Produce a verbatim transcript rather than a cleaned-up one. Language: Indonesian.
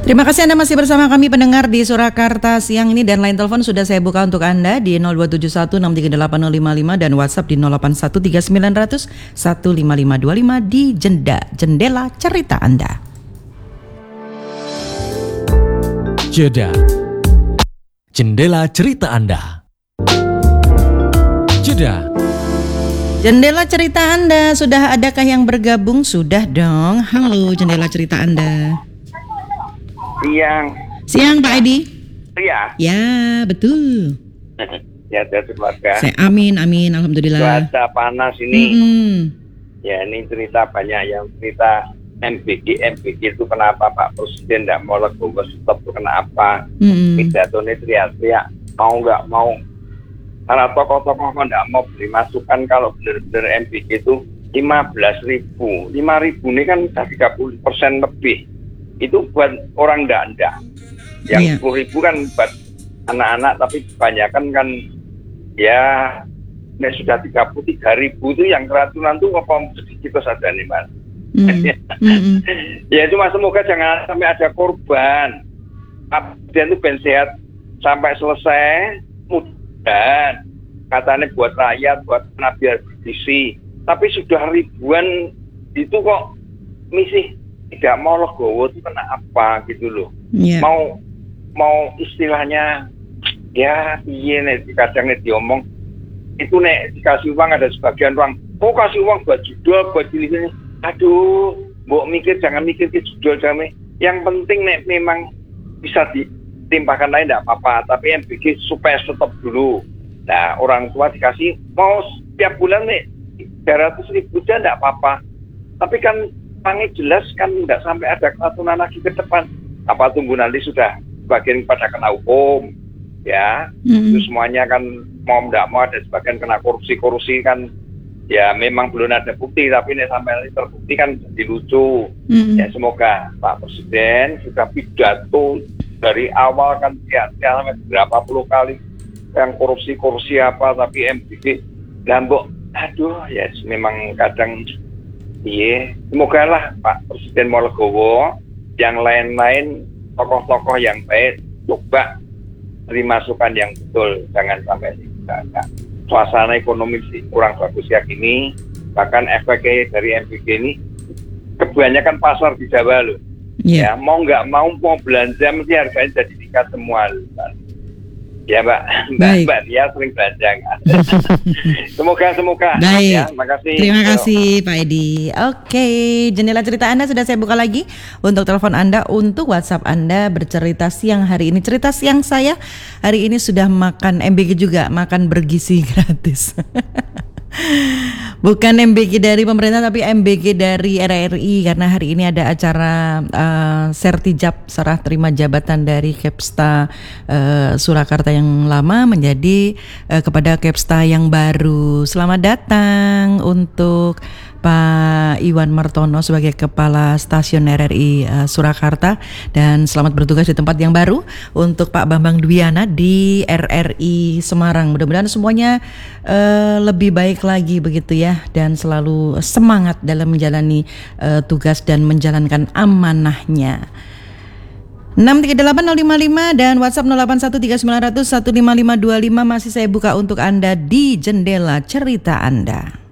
Terima kasih Anda masih bersama kami pendengar di Surakarta siang ini, dan line telepon sudah saya buka untuk Anda di nol dua tujuh satu enam tiga delapan nol lima lima dan WhatsApp di nol delapan satu tiga sembilan nol nol satu lima lima dua lima di jenda jendela cerita Anda. Jeda jendela cerita Anda. Jeda Jendela cerita Anda, sudah adakah yang bergabung? Sudah dong. Halo jendela cerita Anda. Siang. Siang Pak Edi. Iya. Ya betul. Ya dari keluarga. Saya amin amin alhamdulillah. Cuaca panas ini. Mm-hmm. Ya ini cerita banyak yang cerita M B G M B G itu kenapa Pak Presiden tidak mau legowo stop itu kenapa? Mm-hmm. Pidatonya teriak-teriak mau nggak mau. Karena tokoh-tokoh kok tidak mau beri masukan kalau benar-benar M B G itu lima belas ribu. lima ribu ini kan sudah tiga puluh persen lebih. Itu buat orang ndak-ndak. Yang Iya. sepuluh ribu kan buat anak-anak, tapi kebanyakan kan ya ini sudah tiga puluh tiga ribu itu yang keratunan tuh apa sedikit saja nih Mas. Mm-hmm. Ya cuma semoga jangan sampai ada korban. Presiden itu ben sehat sampai selesai, mudah. Katanya buat rakyat, buat biar berisi. Tapi sudah ribuan itu kok misi tidak mau legowo itu kenapa gitu loh. Yeah. Mau mau istilahnya ya iya nih kadang nih diomong itu nih dikasih uang ada sebagian orang oh kasih uang buat judul buat ini aduh mbok mikir jangan mikir ke judul jangan yang penting nih memang bisa ditimpakan lain tidak apa-apa tapi yang bikin supaya stop dulu. Nah orang tua dikasih mau setiap bulan nih tiga ratus ribu aja tidak apa-apa tapi kan panggil jelas kan tidak sampai ada keratunan lagi ke depan. Apa tunggu nanti sudah sebagian pada kena hukum ya. Mm-hmm. Itu semuanya kan mau tidak mau ada sebagian kena korupsi-korupsi kan ya memang belum ada bukti tapi ini sampai terbukti kan jadi lucu. Mm-hmm. Ya semoga Pak Presiden sudah pidato dari awal kan ya sampai berapa puluh kali yang korupsi-korupsi apa tapi M B G lambok aduh ya yes, memang kadang iya, semoga lah Pak Presiden mau legowo, yang lain-lain tokoh-tokoh yang baik coba beri masukan yang betul, jangan sampai tidak. Suasana ekonomi sih kurang bagus ya gini, bahkan efeknya dari M B G ini kebanyakan pasar di Jawa loh. Yeah. Ya mau nggak mau mau belanja mesti harganya jadi tingkat semua loh. Ya Mbak, Mbak, Mbak dia sering belanja kan. Semoga, semoga. Baik. Ya, makasih. Terima kasih Pak Edi. Oke, jendela cerita Anda sudah saya buka lagi untuk telepon Anda, untuk WhatsApp Anda bercerita siang hari ini. Cerita siang saya hari ini sudah makan M B G juga, makan bergizi gratis. Bukan M B G dari pemerintah tapi M B G dari R R I karena hari ini ada acara uh, sertijab serah terima jabatan dari Kepsta uh, Surakarta yang lama menjadi uh, kepada Kepsta yang baru. Selamat datang untuk Pak Iwan Martono sebagai Kepala Stasiun R R I uh, Surakarta, dan selamat bertugas di tempat yang baru untuk Pak Bambang Dwiana di R R I Semarang. Mudah-mudahan semuanya uh, lebih baik lagi begitu ya, dan selalu semangat dalam menjalani uh, tugas dan menjalankan amanahnya. enam tiga delapan nol lima lima dan WhatsApp nol delapan satu tiga sembilan nol nol satu lima lima dua lima masih saya buka untuk Anda di jendela cerita Anda.